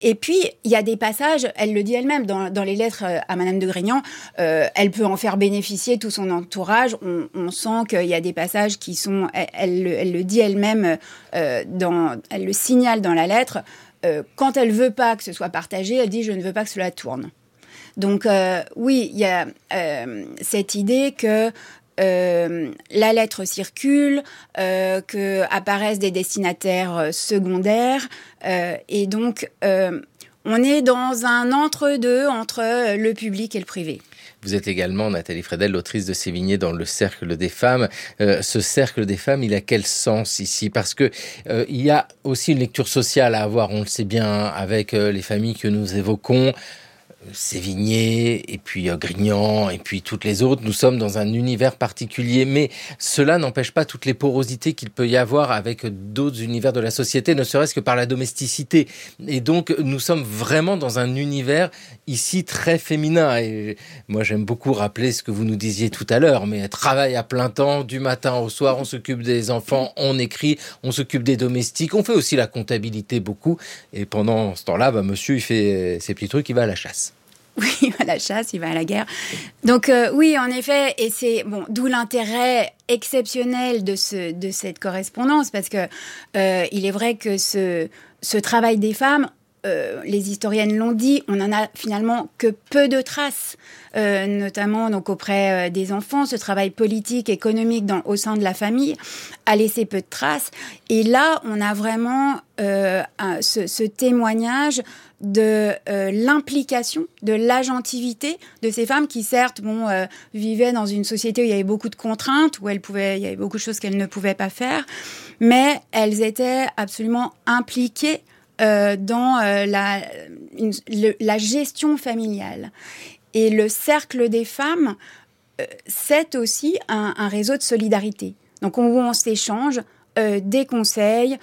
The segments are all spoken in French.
Et puis, il y a des passages, elle le dit elle-même, dans les lettres à Madame de Grignan, elle peut en faire bénéficier tout son entourage. On sent qu'il y a des passages qui sont... Elle le dit elle-même, elle le signale dans la lettre. Quand elle veut pas que ce soit partagé, elle dit « je ne veux pas que cela tourne ». Donc, oui, il y a cette idée que la lettre circule, que apparaissent des destinataires secondaires, et donc on est dans un entre-deux entre le public et le privé. Vous êtes également, Nathalie Fredel, l'autrice de Sévigné dans le Cercle des femmes. Ce Cercle des femmes, il a quel sens ici ? Parce que il y a aussi une lecture sociale à avoir, on le sait bien, avec les familles que nous évoquons. Sévigné, et puis Grignan, et puis toutes les autres. Nous sommes dans un univers particulier, mais cela n'empêche pas toutes les porosités qu'il peut y avoir avec d'autres univers de la société, ne serait-ce que par la domesticité. Et donc, nous sommes vraiment dans un univers ici très féminin. Et moi, j'aime beaucoup rappeler ce que vous nous disiez tout à l'heure, mais travail à plein temps, du matin au soir, on s'occupe des enfants, on écrit, on s'occupe des domestiques, on fait aussi la comptabilité beaucoup. Et pendant ce temps-là, monsieur, il fait ses petits trucs, il va à la chasse. Oui, il va à la chasse, il va à la guerre. Donc oui, en effet, et c'est d'où l'intérêt exceptionnel de cette correspondance, parce que il est vrai que ce travail des femmes, les historiennes l'ont dit, on n'en a finalement que peu de traces, notamment donc auprès des enfants. Ce travail politique, économique au sein de la famille a laissé peu de traces. Et là, on a vraiment ce témoignage de l'implication, de l'agentivité de ces femmes qui, certes, vivaient dans une société où il y avait beaucoup de contraintes, où il y avait beaucoup de choses qu'elles ne pouvaient pas faire, mais elles étaient absolument impliquées dans la gestion familiale. Et le Cercle des femmes, c'est aussi un réseau de solidarité. Donc, où on s'échange des conseils,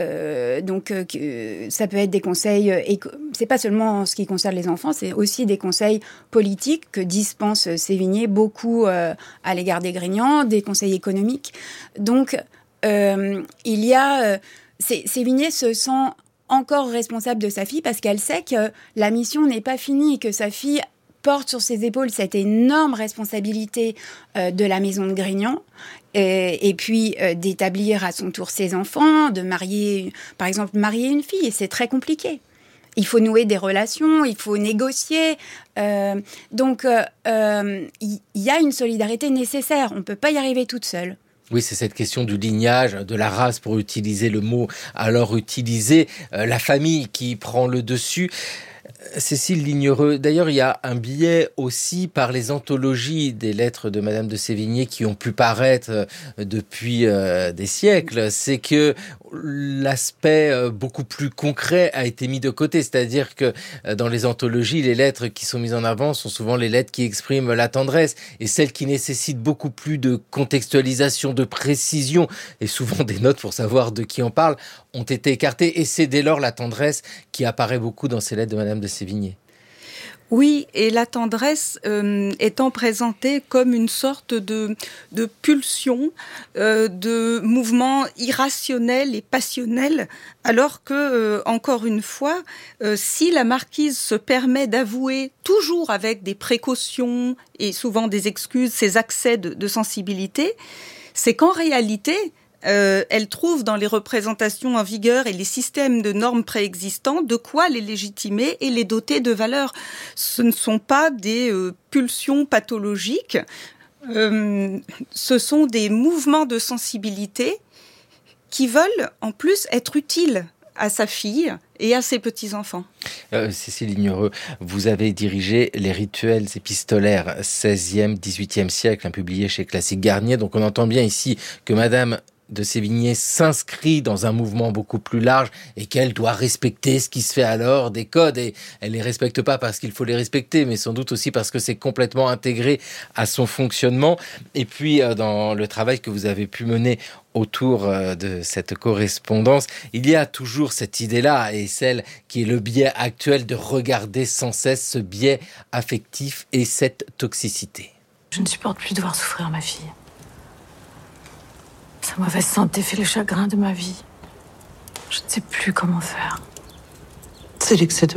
ça peut être des conseils, c'est pas seulement en ce qui concerne les enfants, c'est aussi des conseils politiques que dispense Sévigné beaucoup à l'égard des Grignan, des conseils économiques. Donc, il y a... Sévigné se sent encore responsable de sa fille parce qu'elle sait que la mission n'est pas finie et que sa fille porte sur ses épaules cette énorme responsabilité de la maison de Grignan et puis d'établir à son tour ses enfants, de marier, par exemple, une fille, et c'est très compliqué. Il faut nouer des relations, il faut négocier. Donc, il y a une solidarité nécessaire. On ne peut pas y arriver toute seule. Oui, c'est cette question du lignage, de la race, pour utiliser le mot alors utilisé, la famille qui prend le dessus. Cécile Lignereux, d'ailleurs, il y a un biais aussi par les anthologies des lettres de Madame de Sévigné qui ont pu paraître depuis des siècles. C'est que l'aspect beaucoup plus concret a été mis de côté. C'est-à-dire que dans les anthologies, les lettres qui sont mises en avant sont souvent les lettres qui expriment la tendresse. Et celles qui nécessitent beaucoup plus de contextualisation, de précision, et souvent des notes pour savoir de qui on parle, ont été écartées. Et c'est dès lors la tendresse qui apparaît beaucoup dans ces lettres de Madame de Sévigné. Oui, et la tendresse étant présentée comme une sorte de pulsion, de mouvement irrationnel et passionnel, alors que, encore une fois, si la marquise se permet d'avouer, toujours avec des précautions et souvent des excuses, ses accès de sensibilité, c'est qu'en réalité, elle trouve dans les représentations en vigueur et les systèmes de normes préexistants de quoi les légitimer et les doter de valeur. Ce ne sont pas des pulsions pathologiques, ce sont des mouvements de sensibilité qui veulent en plus être utiles à sa fille et à ses petits-enfants. Cécile Lignereux, vous avez dirigé les rituels épistolaires 16e, 18e siècle, publiés chez Classique Garnier. Donc on entend bien ici que Madame de Sévigné s'inscrit dans un mouvement beaucoup plus large et qu'elle doit respecter ce qui se fait alors, des codes, et elle les respecte pas parce qu'il faut les respecter, mais sans doute aussi parce que c'est complètement intégré à son fonctionnement. Et puis dans le travail que vous avez pu mener autour de cette correspondance, il y a toujours cette idée-là, et celle qui est le biais actuel de regarder sans cesse ce biais affectif et cette toxicité. Je ne supporte plus de devoir souffrir ma fille. Sa mauvaise santé fait le chagrin de ma vie. Je ne sais plus comment faire. C'est l'excès de